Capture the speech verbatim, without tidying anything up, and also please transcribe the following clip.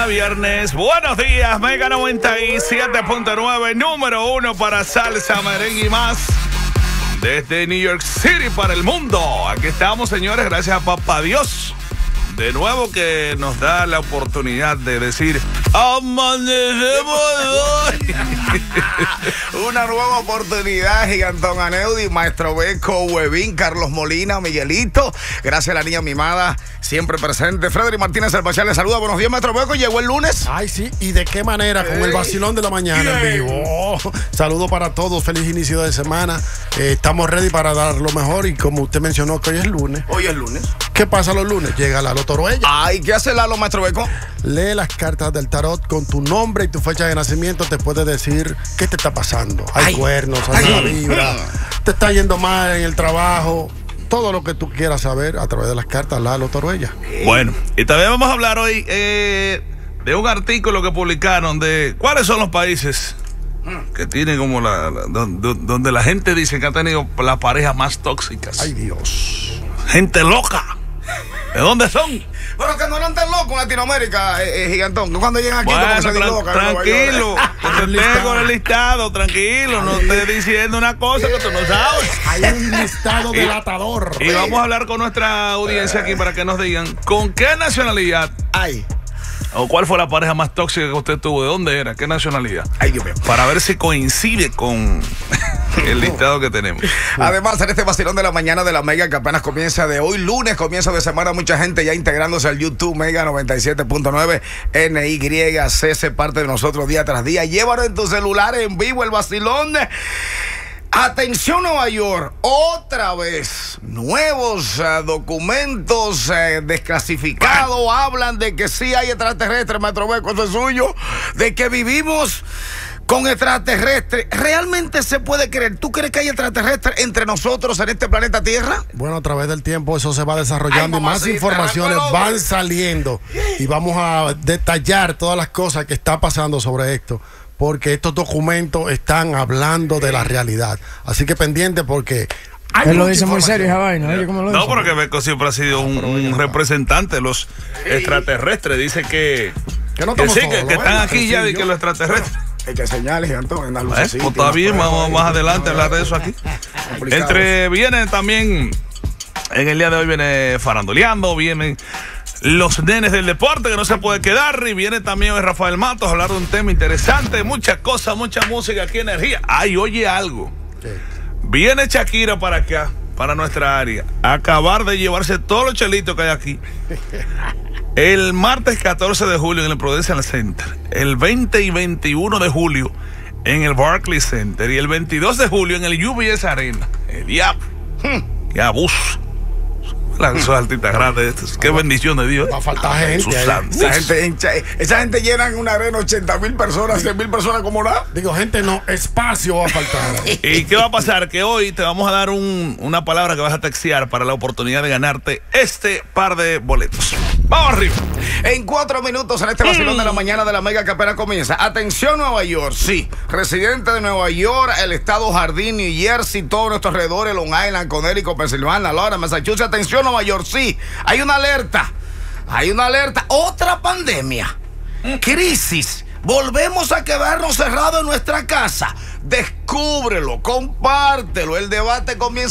mañana, viernes. Buenos días, Mega noventa y siete punto nueve, número uno para salsa, merengue y más. Desde New York City para el mundo. Aquí estamos, señores, gracias a Papá Dios. De nuevo que nos da la oportunidad de decir amanecemos hoy. Una nueva oportunidad, Gigantón Aneudi, Maestro Beco, Huevín, Carlos Molina, Miguelito. Gracias a la niña mimada, siempre presente. Frederick Martínez Albachar le saluda. Buenos días, Maestro Beco. Llegó el lunes. Ay, sí. ¿Y de qué manera? Con el vacilón de la mañana en vivo. Oh, saludo para todos. Feliz inicio de semana. Eh, estamos ready para dar lo mejor. Y como usted mencionó que hoy es lunes. Hoy es lunes. ¿Qué pasa los lunes? Llega la Lotoruella. Ay, ¿qué hace Lalo, Maestro Beco? Lee las cartas del tarot con tu nombre y tu fecha de nacimiento. Te puede decir qué te está pasando. Hay Ay. cuernos, hay mala vibra. Te está yendo mal en el trabajo. Todo lo que tú quieras saber a través de las cartas, la Lotoruella. Bueno, y también vamos a hablar hoy eh, de un artículo que publicaron de cuáles son los países que tienen como la, la donde, donde la gente dice que ha tenido las parejas más tóxicas. Ay, Dios. Gente loca. ¿De dónde son? Pero que no eran tan locos en Latinoamérica, eh, eh, Gigantón. Cuando llegan aquí, Bueno, como se tra loca, tranquilo, que te tengo el listado, tranquilo, no estés diciendo una cosa que tú no sabes. Hay un listado delatador. Y vamos a hablar con nuestra audiencia aquí para que nos digan con qué nacionalidad Ay. o cuál fue la pareja más tóxica que usted tuvo, de dónde era, qué nacionalidad. Ay, Dios mío. Para ver si coincide con el listado que tenemos. Además, en este vacilón de la mañana de la Mega, que apenas comienza de hoy, lunes, comienzo de semana, mucha gente ya integrándose al YouTube Mega noventa y siete punto nueve, N Y C C, parte de nosotros día tras día. Llévalo en tu celular en vivo, el vacilón. Atención, Nueva York, otra vez, nuevos uh, documentos uh, desclasificados hablan de que sí hay extraterrestres, Maestro Beco, eso es suyo, de que vivimos con extraterrestres. ¿Realmente se puede creer? ¿Tú crees que hay extraterrestres entre nosotros en este planeta Tierra? Bueno, a través del tiempo eso se va desarrollando. Ay, y más informaciones van saliendo y vamos a detallar todas las cosas que está pasando sobre esto, porque estos documentos están hablando de la realidad. Así que pendiente, porque hay él lo mucha dice muy información. serio esa vaina. Oye, ¿cómo lo No, dice? porque Beco siempre ha sido un, un representante de los extraterrestres. Dice que, Que no que estamos sí, que, solos, que están ¿eh? aquí ya, de Sencillo. que los extraterrestres. Hay que señales, Gigantón, en la luz. Eh, pues está bien, vamos más adelante a hablar de eso aquí. Entre viene también, en el día de hoy viene faranduleando, vienen los nenes del deporte que no se puede quedar, y viene también Rafael Matos a hablar de un tema interesante, muchas cosas, mucha música, aquí energía. Ay, oye algo. ¿Qué? Viene Shakira para acá, para nuestra área, a acabar de llevarse todos los chelitos que hay aquí. El martes catorce de julio en el Prudential Center, el veinte y veintiuno de julio en el Barclays Center y el veintidós de julio en el U B S Arena. El diablo. Qué abuso. Esos artistas grandes, qué bendición de Dios. Va a faltar gente Sus ahí. santos. Esa gente, hincha- esa gente llena en una arena ochenta mil personas, cien mil personas como nada. Digo, gente, no, espacio va a faltar. ¿Y qué va a pasar? Que hoy te vamos a dar un, una palabra que vas a textear para la oportunidad de ganarte este par de boletos. Vamos arriba. En cuatro minutos en este vacilón de la mañana de la Mega que apenas comienza. Atención, Nueva York, sí. Residente de Nueva York, el estado Jardín, New Jersey, todos nuestros alrededores, Long Island, Connecticut, Pensilvania, Laura, Massachusetts. Atención, Nueva York, sí. Hay una alerta. Hay una alerta. Otra pandemia. Crisis. Volvemos a quedarnos cerrados en nuestra casa. Descúbrelo, compártelo. El debate comienza.